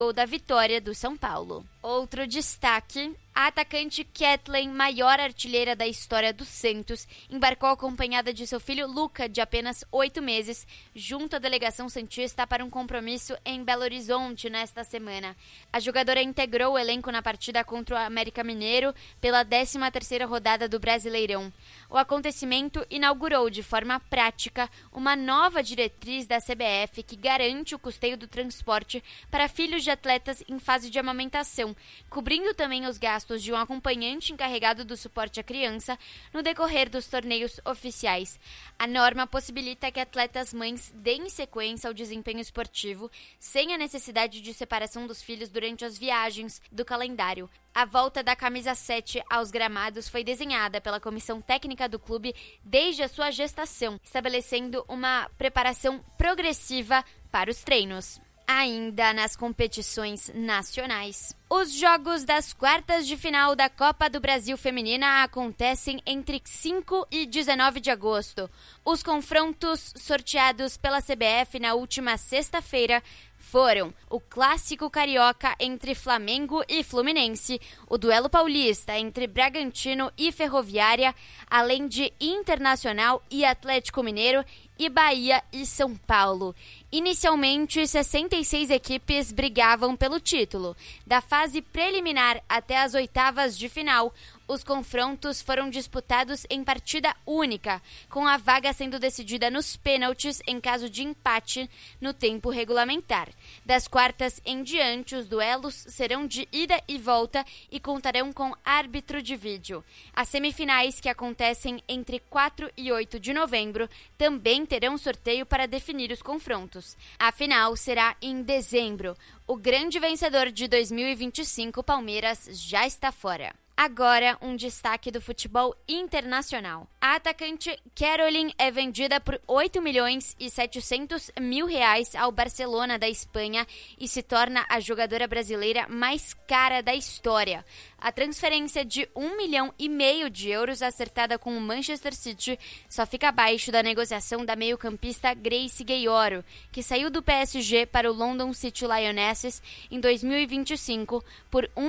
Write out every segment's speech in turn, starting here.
gol da vitória do São Paulo. Outro destaque: a atacante Kathleen, maior artilheira da história do Santos, embarcou acompanhada de seu filho Luca, de apenas 8 meses, junto à delegação santista para um compromisso em Belo Horizonte nesta semana. A jogadora integrou o elenco na partida contra o América Mineiro pela 13ª rodada do Brasileirão. O acontecimento inaugurou de forma prática uma nova diretriz da CBF que garante o custeio do transporte para filhos de atletas em fase de amamentação, cobrindo também os gastos de um acompanhante encarregado do suporte à criança no decorrer dos torneios oficiais. A norma possibilita que atletas mães deem sequência ao desempenho esportivo sem a necessidade de separação dos filhos durante as viagens do calendário. A volta da camisa 7 aos gramados foi desenhada pela comissão técnica do clube desde a sua gestação, estabelecendo uma preparação progressiva para os treinos. Ainda nas competições nacionais, os jogos das quartas de final da Copa do Brasil Feminina acontecem entre 5 e 19 de agosto. Os confrontos sorteados pela CBF na última sexta-feira foram o Clássico Carioca entre Flamengo e Fluminense, o Duelo Paulista entre Bragantino e Ferroviária, além de Internacional e Atlético Mineiro e Bahia e São Paulo. Inicialmente, 66 equipes brigavam pelo título. Da fase preliminar até as oitavas de final, os confrontos foram disputados em partida única, com a vaga sendo decidida nos pênaltis em caso de empate no tempo regulamentar. Das quartas em diante, os duelos serão de ida e volta e contarão com árbitro de vídeo. As semifinais, que acontecem entre 4 e 8 de novembro, também terão sorteio para definir os confrontos. A final será em dezembro. O grande vencedor de 2025, Palmeiras, já está fora. Agora, um destaque do futebol internacional. A atacante Caroline é vendida por 8 milhões e 700 mil reais ao Barcelona da Espanha e se torna a jogadora brasileira mais cara da história. A transferência de 1,5 milhão de euros acertada com o Manchester City só fica abaixo da negociação da meio-campista Grace Gayoro, que saiu do PSG para o London City Lionesses em 2025 por 1,7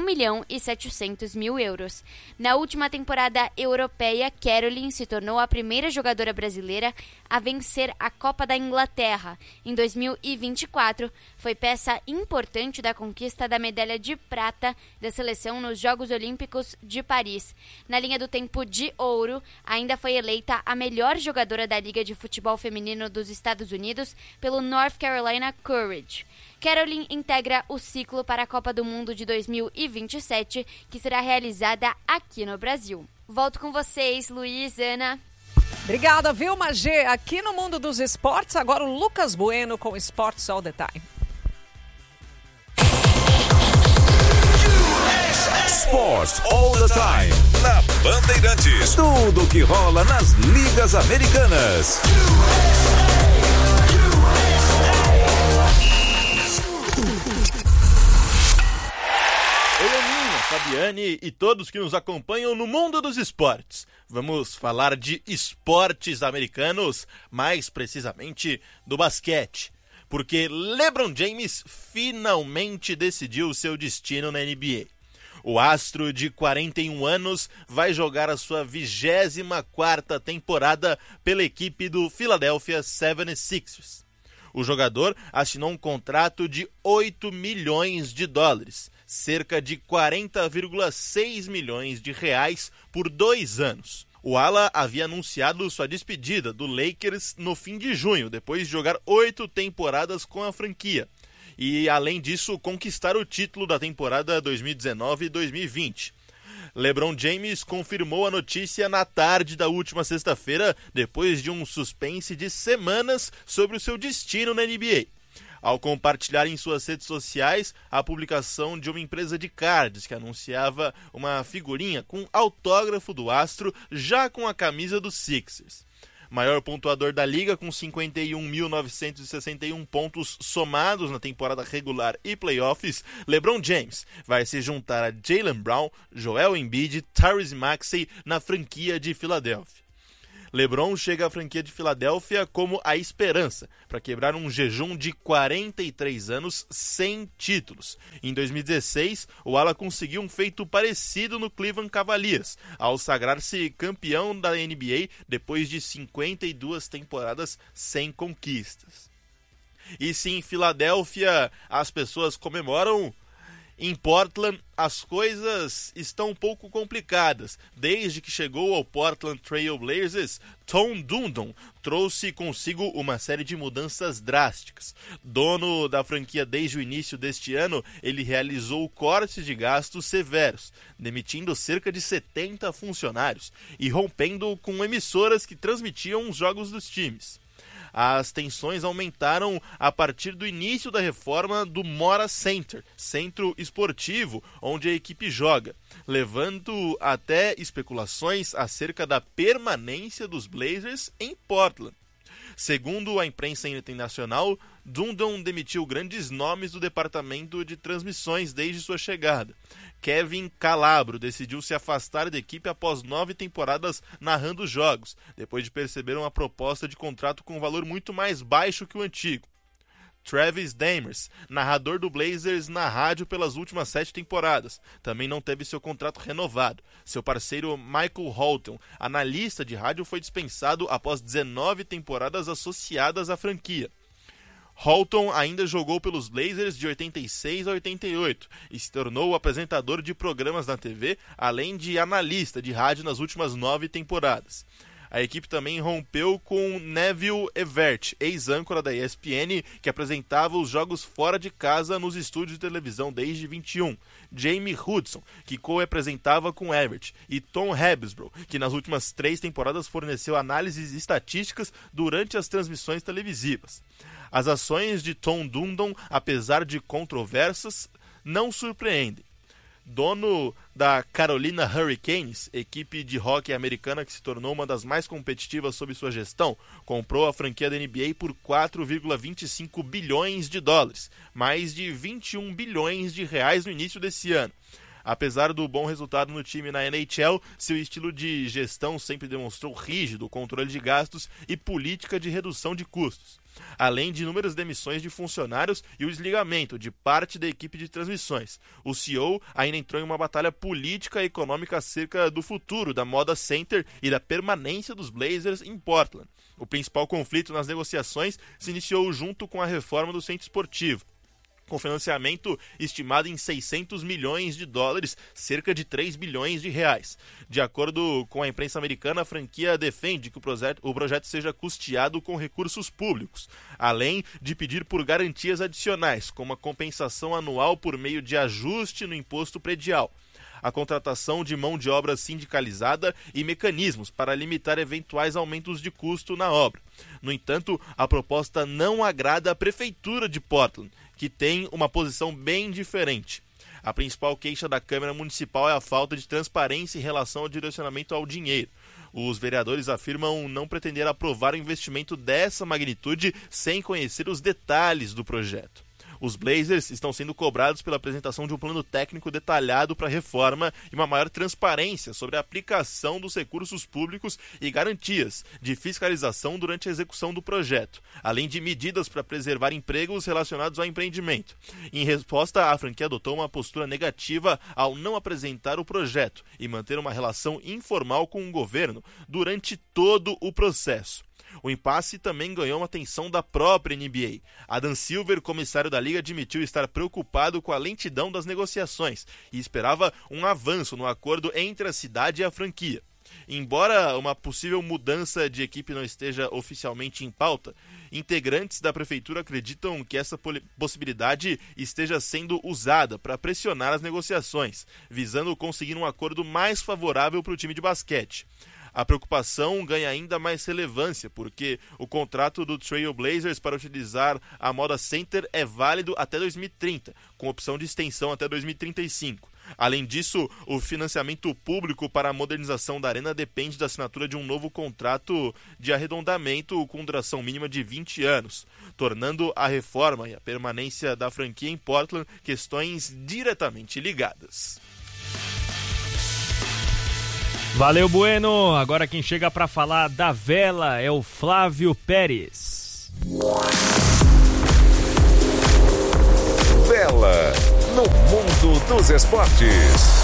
milhão de euros. Na última temporada europeia, Caroline se tornou a primeira jogadora brasileira a vencer a Copa da Inglaterra. Em 2024, foi peça importante da conquista da medalha de prata da seleção nos Jogos Olímpicos de Paris. Na linha do tempo de ouro, ainda foi eleita a melhor jogadora da Liga de Futebol Feminino dos Estados Unidos pelo North Carolina Courage. Caroline integra o ciclo para a Copa do Mundo de 2027, que será realizada aqui no Brasil. Volto com vocês, Luiz, Ana. Obrigada, Vilma G. Aqui no Mundo dos Esportes, agora o Lucas Bueno com Sports All the Time. Sports All the Time, na Bandeirantes. Tudo que rola nas ligas americanas. Oi, Aninha, Fabiane e todos que nos acompanham no Mundo dos Esportes. Vamos falar de esportes americanos, mais precisamente do basquete. Porque LeBron James finalmente decidiu seu destino na NBA. O astro de 41 anos vai jogar a sua 24ª temporada pela equipe do Philadelphia 76ers. O jogador assinou um contrato de 8 milhões de dólares, cerca de 40,6 milhões de reais por 2 anos. O ala havia anunciado sua despedida do Lakers no fim de junho, depois de jogar 8 temporadas com a franquia. E, além disso, conquistar o título da temporada 2019 e 2020. LeBron James confirmou a notícia na tarde da última sexta-feira, depois de um suspense de semanas sobre o seu destino na NBA. Ao compartilhar em suas redes sociais a publicação de uma empresa de cards que anunciava uma figurinha com autógrafo do astro já com a camisa dos Sixers. Maior pontuador da liga com 51.961 pontos somados na temporada regular e playoffs, LeBron James vai se juntar a Jaylen Brown, Joel Embiid e Tyrese Maxey na franquia de Filadélfia. LeBron chega à franquia de Filadélfia como a esperança para quebrar um jejum de 43 anos sem títulos. Em 2016, o ala conseguiu um feito parecido no Cleveland Cavaliers, ao sagrar-se campeão da NBA depois de 52 temporadas sem conquistas. E se em Filadélfia as pessoas comemoram, em Portland as coisas estão um pouco complicadas. Desde que chegou ao Portland Trail Blazers, Tom Dundon trouxe consigo uma série de mudanças drásticas. Dono da franquia desde o início deste ano, ele realizou cortes de gastos severos, demitindo cerca de 70 funcionários e rompendo com emissoras que transmitiam os jogos dos times. As tensões aumentaram a partir do início da reforma do Mora Center, centro esportivo onde a equipe joga, levando até especulações acerca da permanência dos Blazers em Portland. Segundo a imprensa internacional, Dundon demitiu grandes nomes do departamento de transmissões desde sua chegada. Kevin Calabro decidiu se afastar da equipe após 9 temporadas narrando jogos, depois de perceber uma proposta de contrato com um valor muito mais baixo que o antigo. Travis Demers, narrador do Blazers na rádio pelas últimas 7 temporadas, também não teve seu contrato renovado. Seu parceiro Michael Holton, analista de rádio, foi dispensado após 19 temporadas associadas à franquia. Holton ainda jogou pelos Blazers de 86 a 88 e se tornou apresentador de programas na TV, além de analista de rádio nas últimas 9 temporadas. A equipe também rompeu com Neville Evert, ex-âncora da ESPN, que apresentava os jogos fora de casa nos estúdios de televisão desde 21. Jamie Hudson, que co-apresentava com Evert, e Tom Habsbrough, que nas últimas 3 temporadas forneceu análises estatísticas durante as transmissões televisivas. As ações de Tom Dundon, apesar de controversas, não surpreendem. Dono da Carolina Hurricanes, equipe de hóquei americana que se tornou uma das mais competitivas sob sua gestão, comprou a franquia da NBA por 4,25 bilhões de dólares, mais de 21 bilhões de reais no início desse ano. Apesar do bom resultado no time na NHL, seu estilo de gestão sempre demonstrou rígido controle de gastos e política de redução de custos, além de inúmeras demissões de funcionários e o desligamento de parte da equipe de transmissões. O CEO ainda entrou em uma batalha política e econômica acerca do futuro da Moda Center e da permanência dos Blazers em Portland. O principal conflito nas negociações se iniciou junto com a reforma do centro esportivo, com financiamento estimado em 600 milhões de dólares, cerca de 3 bilhões de reais. De acordo com a imprensa americana, a franquia defende que o projeto seja custeado com recursos públicos, além de pedir por garantias adicionais, como a compensação anual por meio de ajuste no imposto predial, a contratação de mão de obra sindicalizada e mecanismos para limitar eventuais aumentos de custo na obra. No entanto, a proposta não agrada à prefeitura de Portland, que tem uma posição bem diferente. A principal queixa da Câmara Municipal é a falta de transparência em relação ao direcionamento ao dinheiro. Os vereadores afirmam não pretender aprovar um investimento dessa magnitude sem conhecer os detalhes do projeto. Os Blazers estão sendo cobrados pela apresentação de um plano técnico detalhado para a reforma e uma maior transparência sobre a aplicação dos recursos públicos e garantias de fiscalização durante a execução do projeto, além de medidas para preservar empregos relacionados ao empreendimento. Em resposta, a franquia adotou uma postura negativa ao não apresentar o projeto e manter uma relação informal com o governo durante todo o processo. O impasse também ganhou a atenção da própria NBA. Adam Silver, comissário da liga, admitiu estar preocupado com a lentidão das negociações e esperava um avanço no acordo entre a cidade e a franquia. Embora uma possível mudança de equipe não esteja oficialmente em pauta, integrantes da prefeitura acreditam que essa possibilidade esteja sendo usada para pressionar as negociações, visando conseguir um acordo mais favorável para o time de basquete. A preocupação ganha ainda mais relevância, porque o contrato do Trail Blazers para utilizar a Moda Center é válido até 2030, com opção de extensão até 2035. Além disso, o financiamento público para a modernização da arena depende da assinatura de um novo contrato de arredondamento com duração mínima de 20 anos, tornando a reforma e a permanência da franquia em Portland questões diretamente ligadas. Valeu, Bueno. Agora quem chega para falar da vela é o Flávio Pérez. Vela no mundo dos esportes.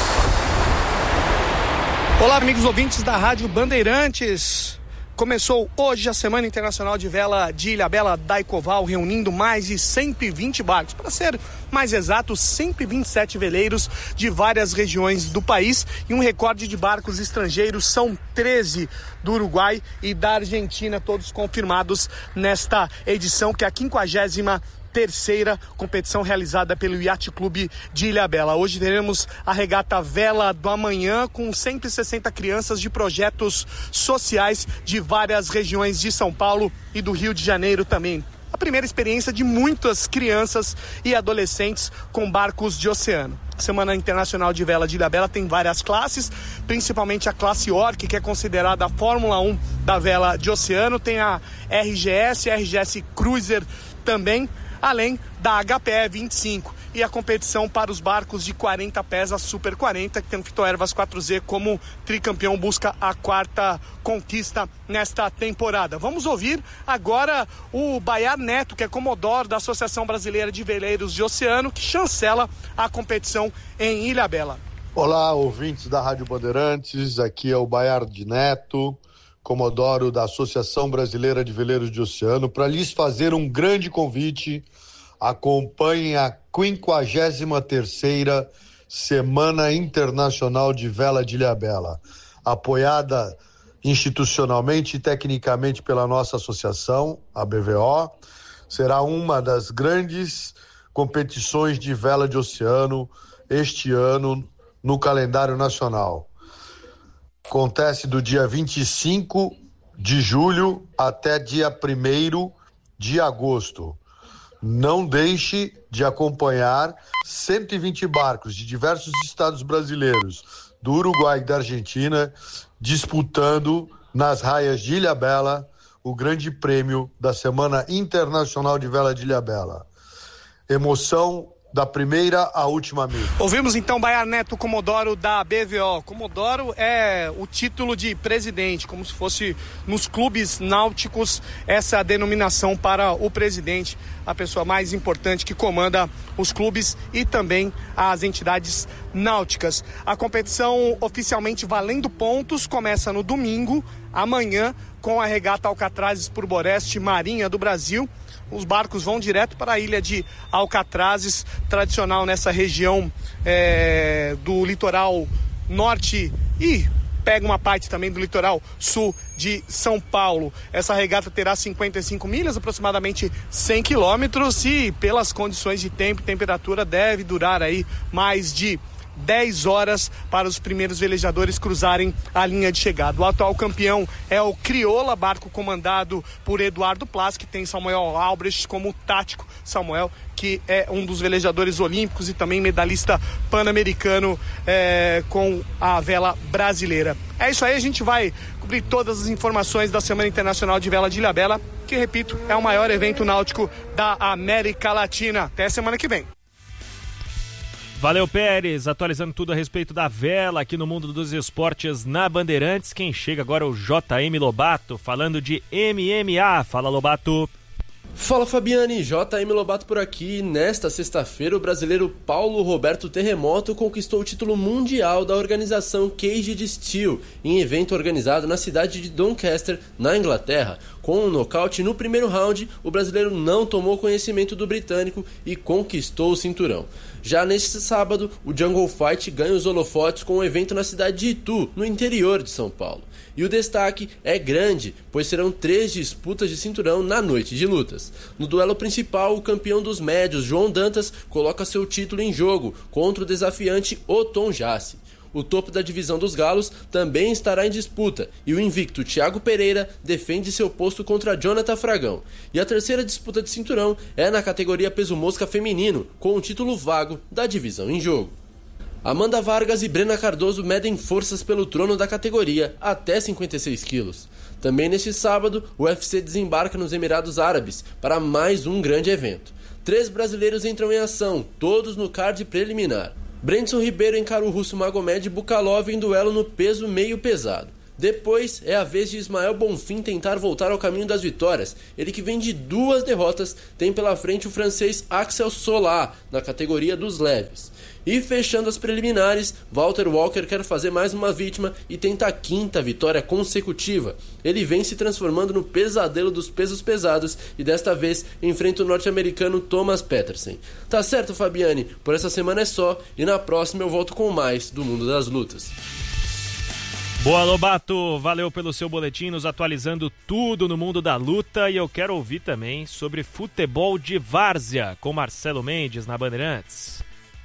Olá, amigos ouvintes da Rádio Bandeirantes. Começou hoje a Semana Internacional de Vela de Ilhabela Daicoval, reunindo mais de 120 barcos. Para ser mais exato, 127 veleiros de várias regiões do país e um recorde de barcos estrangeiros. São 13 do Uruguai e da Argentina, todos confirmados nesta edição, que é a 53ª competição realizada pelo Yacht Clube de Ilhabela. Hoje teremos a regata Vela do Amanhã com 160 crianças de projetos sociais de várias regiões de São Paulo e do Rio de Janeiro também. A primeira experiência de muitas crianças e adolescentes com barcos de oceano. A Semana Internacional de Vela de Ilhabela tem várias classes, principalmente a classe Orc, que é considerada a Fórmula 1 da vela de oceano. Tem a RGS Cruiser também, além da HPE 25 e a competição para os barcos de 40 pés, a Super 40, que tem o Fitoervas 4Z como tricampeão, busca a 4ª conquista nesta temporada. Vamos ouvir agora o Bayar Neto, que é comodoro da Associação Brasileira de Veleiros de Oceano, que chancela a competição em Ilhabela. Olá, ouvintes da Rádio Bandeirantes, aqui é o Bayar Neto, comodoro da Associação Brasileira de Veleiros de Oceano, para lhes fazer um grande convite. Acompanhem a 53ª Semana Internacional de Vela de Ilhabela, apoiada institucionalmente e tecnicamente pela nossa associação, a BVO. Será uma das grandes competições de vela de oceano este ano no calendário nacional. Acontece do dia 25 de julho até dia 1º de agosto. Não deixe de acompanhar 120 barcos de diversos estados brasileiros, do Uruguai e da Argentina, disputando nas raias de Ilhabela o grande prêmio da Semana Internacional de Vela de Ilhabela. Emoção da primeira à última milha. Ouvimos então Bayar Neto, comodoro da BVO. Comodoro é o título de presidente, como se fosse nos clubes náuticos, essa é a denominação para o presidente, a pessoa mais importante que comanda os clubes e também as entidades náuticas. A competição oficialmente valendo pontos começa no domingo, amanhã, com a regata Alcatrazes por Boreste, Marinha do Brasil. Os barcos vão direto para a ilha de Alcatrazes, tradicional nessa região do litoral norte e pega uma parte também do litoral sul de São Paulo. Essa regata terá 55 milhas, aproximadamente 100 quilômetros, e pelas condições de tempo e temperatura deve durar aí mais de 10 horas para os primeiros velejadores cruzarem a linha de chegada. O atual campeão é o Crioula, barco comandado por Eduardo Plas, que tem Samuel Albrecht como tático. Samuel, que é um dos velejadores olímpicos e também medalhista pan-americano com a vela brasileira. É isso aí, a gente vai cobrir todas as informações da Semana Internacional de Vela de Ilhabela, que, repito, é o maior evento náutico da América Latina. Até a semana que vem. Valeu, Pérez, atualizando tudo a respeito da vela aqui no Mundo dos Esportes na Bandeirantes. Quem chega agora é o JM Lobato, falando de MMA. Fala, Lobato. Fala, Fabiane, JM Lobato por aqui. Nesta sexta-feira, o brasileiro Paulo Roberto Terremoto conquistou o título mundial da organização Caged Steel, em evento organizado na cidade de Doncaster, na Inglaterra. Com um nocaute no primeiro round, o brasileiro não tomou conhecimento do britânico e conquistou o cinturão. Já neste sábado, o Jungle Fight ganha os holofotes com um evento na cidade de Itu, no interior de São Paulo. E o destaque é grande, pois serão 3 disputas de cinturão na noite de lutas. No duelo principal, o campeão dos médios, João Dantas, coloca seu título em jogo contra o desafiante Oton Jace. O topo da divisão dos galos também estará em disputa e o invicto Thiago Pereira defende seu posto contra Jonathan Fragão. E a terceira disputa de cinturão é na categoria peso mosca feminino, com o título vago da divisão em jogo. Amanda Vargas e Brena Cardoso medem forças pelo trono da categoria até 56 quilos. Também neste sábado, o UFC desembarca nos Emirados Árabes para mais um grande evento. 3 brasileiros entram em ação, todos no card preliminar. Brandson Ribeiro encara o russo Magomed Bukalov em duelo no peso meio pesado. Depois é a vez de Ismael Bonfim tentar voltar ao caminho das vitórias. Ele que vem de 2 derrotas, tem pela frente o francês Axel Solar, na categoria dos leves. E fechando as preliminares, Walter Walker quer fazer mais uma vítima e tenta a 5ª vitória consecutiva. Ele vem se transformando no pesadelo dos pesos pesados e desta vez enfrenta o norte-americano Thomas Petersen. Tá certo, Fabiane? Por essa semana é só e na próxima eu volto com mais do Mundo das Lutas. Boa, Lobato, valeu pelo seu boletim, nos atualizando tudo no mundo da luta, e eu quero ouvir também sobre futebol de várzea com Marcelo Mendes na Bandeirantes.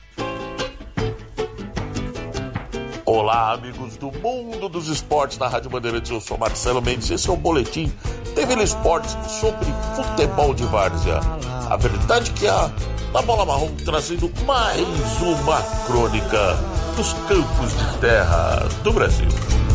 Olá, amigos do Mundo dos Esportes na Rádio Bandeirantes, eu sou Marcelo Mendes, esse é o boletim TV Esportes sobre futebol de várzea. A verdade que na Bola Marrom trazendo mais uma crônica dos campos de terra do Brasil.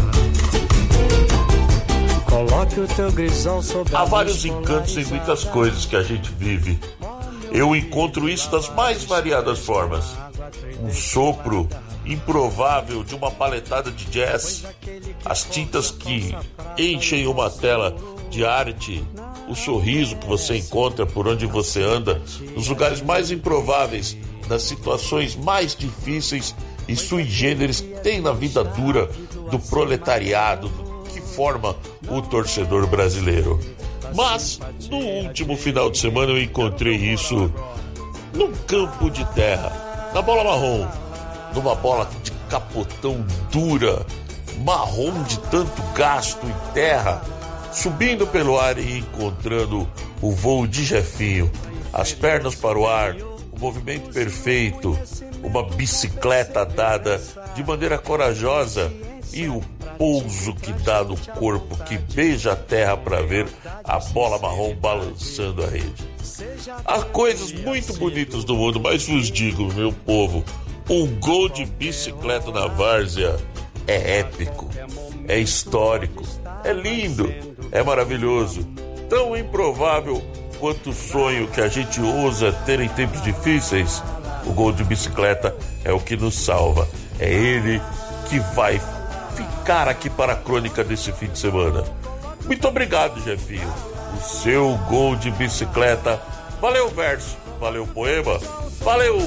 Há vários encantos em muitas coisas que a gente vive. Eu encontro isso das mais variadas formas. Um sopro improvável de uma paletada de jazz, as tintas que enchem uma tela de arte, o sorriso que você encontra por onde você anda, nos lugares mais improváveis, nas situações mais difíceis e sui generis que tem na vida dura do proletariado que forma o torcedor brasileiro. Mas no último final de semana eu encontrei isso num campo de terra, na Bola Marrom, numa bola de capotão dura, marrom de tanto gasto em terra, subindo pelo ar e encontrando o voo de Jefinho, as pernas para o ar, o movimento perfeito, uma bicicleta dada de maneira corajosa e o pouso que dá no corpo, que beija a terra para ver a bola marrom balançando a rede. Há coisas muito bonitas do mundo, mas vos digo, meu povo, um gol de bicicleta na várzea é épico, é histórico, é lindo, é maravilhoso, tão improvável quanto o sonho que a gente ousa ter em tempos difíceis. O gol de bicicleta é o que nos salva, é ele que vai ficar aqui para a crônica desse fim de semana. Muito obrigado, Jefinho, o seu gol de bicicleta. Valeu o verso, valeu o poema, valeu